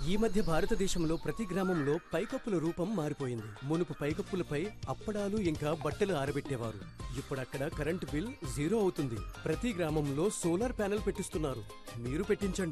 ఈ మధ్య భారతదేశంలో ప్రతి గ్రామంలో పైకప్పుల రూపం మారిపోయింది. మునుపు పైకప్పులపై అప్పడాలు ఇంకా బట్టలు ఆరబెట్టేవారు. ఇప్పుడు అక్కడ కరెంటు బిల్ 0 అవుతుంది. ప్రతి గ్రామంలో సోలార్ ప్యానెల్ పెట్టిస్తున్నారు. మీరు పెట్టించండి.